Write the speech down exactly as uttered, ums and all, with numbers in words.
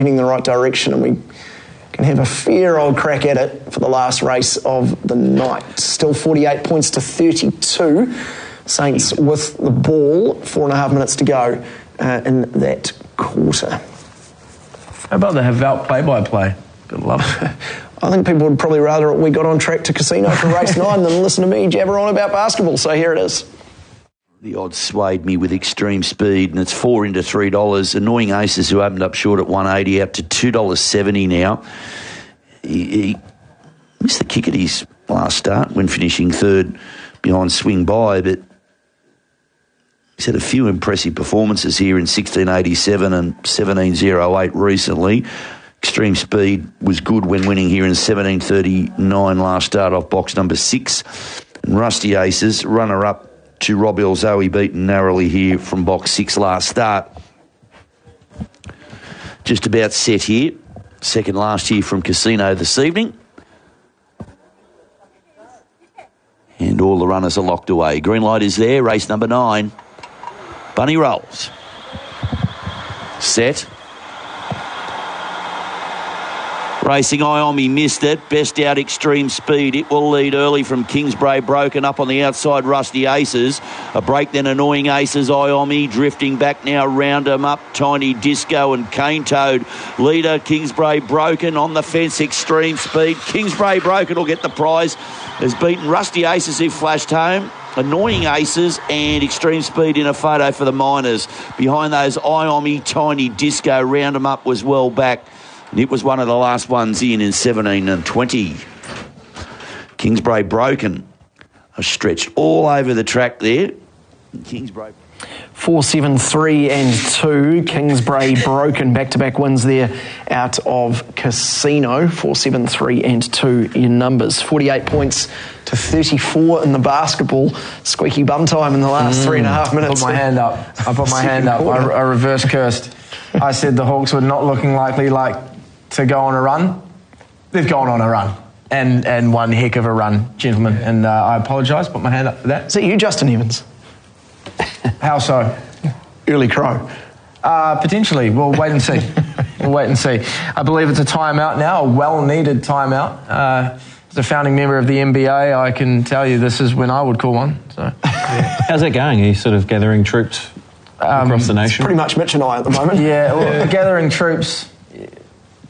in the right direction, and we can have a fair old crack at it for the last race of the night. Still forty-eight points to thirty-two. Saints with the ball, four and a half minutes to go uh, in that quarter. How about the Havelt play-by-play? Good love it. I think people would probably rather we got on track to Casino for race nine than listen to me jabber on about basketball, so here it is. The odds swayed me with Extreme Speed, and it's four into three dollars. Annoying Aces, who opened up short at one eighty, out to two dollars seventy now. He, he missed the kick at his last start when finishing third behind Swing By, but he's had a few impressive performances here in sixteen eighty-seven and seventeen oh eight recently. Extreme Speed was good when winning here in seventeen thirty-nine last start off box number six. And Rusty Aces, runner-up to Rob Elzoe, beaten narrowly here from box six last start. Just about set here. Second last here from Casino this evening. And all the runners are locked away. Green light is there. Race number nine. Bunny rolls. Set. Racing Iomi missed it. Best out Extreme Speed. It will lead early from Kingsbury Broken. Up on the outside, Rusty Aces. A break then Annoying Aces. Iomi drifting back now. Round 'em up. Tiny Disco and Cane Toad. Leader Kingsbury Broken on the fence. Extreme Speed. Kingsbury Broken will get the prize. Has beaten Rusty Aces who flashed home. Annoying Aces and Extreme Speed in a photo for the Miners. Behind those, Iomi, Tiny Disco. Round 'em up was well back. And it was one of the last ones in in seventeen and twenty. Kingsbury Broken are stretched all over the track there. Kingsbury. Four, seven, three and two. Kingsbury Broken back-to-back wins there out of Casino. Four, seven, three and two in numbers. forty-eight points to thirty-four in the basketball. Squeaky bum time in the last mm, three and a half minutes. I put my hand up. I put my hand up. I, I reverse cursed. I said the Hawks were not looking likely like to go on a run. They've gone on a run. And and one heck of a run, gentlemen. And uh, I apologise. Put my hand up for that. Is it you, Justin Evans? How so? Early crow. Uh, potentially. We'll wait and see. We'll wait and see. I believe it's a timeout now, a well-needed timeout. Uh, as a founding member of the N B A, I can tell you this is when I would call one. So, yeah. How's that going? Are you sort of gathering troops um, across the nation? It's pretty much Mitch and I at the moment. Yeah, well, gathering troops.